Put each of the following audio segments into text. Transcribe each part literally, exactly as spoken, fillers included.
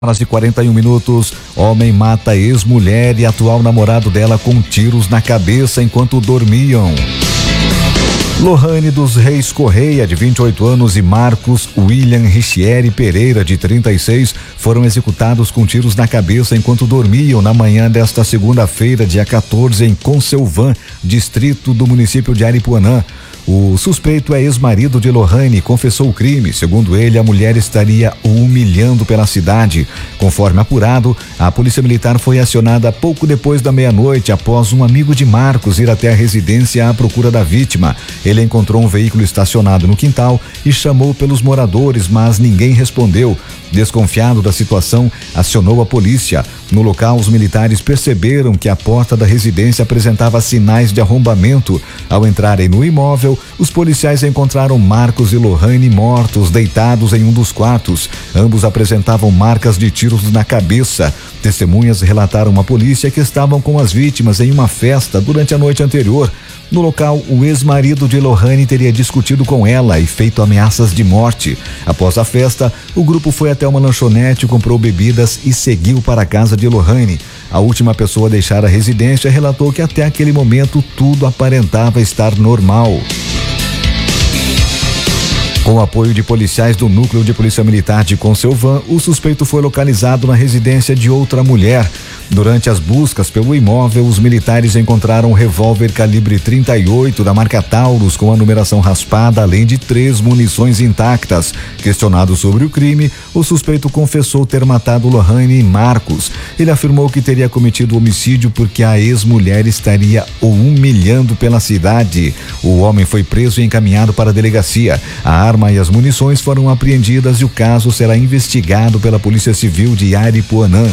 Horas e quarenta e um minutos, homem mata ex-mulher e atual namorado dela com tiros na cabeça enquanto dormiam. Lohane dos Reis Correia, de vinte e oito anos, e Marcos William Richieri Pereira, de trinta e seis, foram executados com tiros na cabeça enquanto dormiam na manhã desta segunda-feira, dia quatorze, em Conselvan, distrito do município de Aripuanã. O suspeito é ex-marido de Lohane e confessou o crime. Segundo ele, a mulher estaria o humilhando pela cidade. Conforme apurado, a polícia militar foi acionada pouco depois da meia-noite, após um amigo de Marcos ir até a residência à procura da vítima. Ele encontrou um veículo estacionado no quintal e chamou pelos moradores, mas ninguém respondeu. Desconfiado da situação, acionou a polícia. No local, os militares perceberam que a porta da residência apresentava sinais de arrombamento. Ao entrarem no imóvel, os policiais encontraram Marcos e Lohane mortos, deitados em um dos quartos. Ambos apresentavam marcas de tiros na cabeça. Testemunhas relataram à polícia que estavam com as vítimas em uma festa durante a noite anterior. No local, o ex-marido de Lohane teria discutido com ela e feito ameaças de morte. Após a festa, o grupo foi até uma lanchonete, comprou bebidas e seguiu para a casa de Lohane. A última pessoa a deixar a residência relatou que até aquele momento tudo aparentava estar normal. Com o apoio de policiais do Núcleo de Polícia Militar de Conselvan, o suspeito foi localizado na residência de outra mulher. Durante as buscas pelo imóvel, os militares encontraram um revólver calibre trinta e oito da marca Taurus com a numeração raspada, além de três munições intactas. Questionado sobre o crime, o suspeito confessou ter matado Lohane e Marcos. Ele afirmou que teria cometido o homicídio porque a ex-mulher estaria o humilhando pela cidade. O homem foi preso e encaminhado para a delegacia. A arma e as munições foram apreendidas e o caso será investigado pela Polícia Civil de Aripuanã.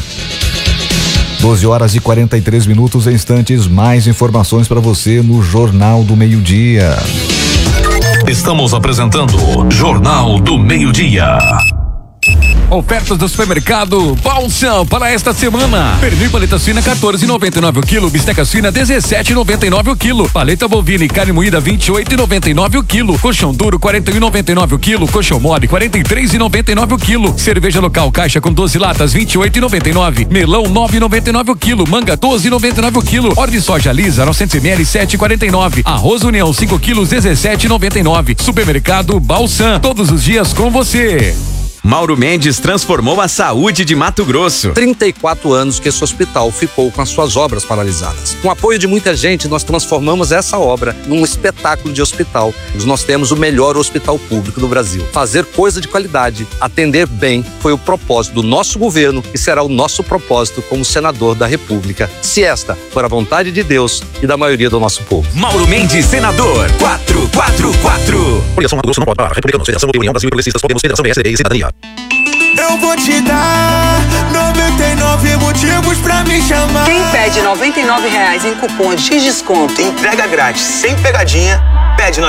doze horas e quarenta e três minutos, em instantes, mais informações para você no Jornal do Meio-Dia. Estamos apresentando Jornal do Meio-Dia. Ofertas do supermercado Balsam para esta semana. Pernil paleta suína quatorze e noventa e nove o quilo, bisteca suína dezessete e noventa e nove o quilo, paleta bovina e carne moída vinte e oito e noventa e nove o quilo, colchão duro quarenta e um e noventa e nove o quilo, colchão mole quarenta e três e noventa e nove o quilo, cerveja local caixa com doze latas vinte e oito e noventa e nove, melão nove e noventa e nove o quilo, manga doze e noventa e nove o quilo, óleo de soja lisa novecentos mililitros sete e quarenta e nove, arroz União cinco quilos dezessete e noventa e nove. Supermercado Balsam, todos os dias com você. Mauro Mendes transformou a saúde de Mato Grosso. trinta e quatro anos que esse hospital ficou com as suas obras paralisadas. Com o apoio de muita gente, nós transformamos essa obra num espetáculo de hospital. Nós temos o melhor hospital público do Brasil. Fazer coisa de qualidade, atender bem, foi o propósito do nosso governo e será o nosso propósito como senador da República, se esta for a vontade de Deus e da maioria do nosso povo. Mauro Mendes, senador, quatro quatro quatro. Coligação Mato Grosso não pode parar. Republicanos, Federação União Brasil e Progressistas, Podemos, Federação P S D e Cidadania. Eu vou te dar noventa e nove motivos pra me chamar. Quem pede noventa e nove reais em cupom de desconto, entrega grátis, sem pegadinha, pede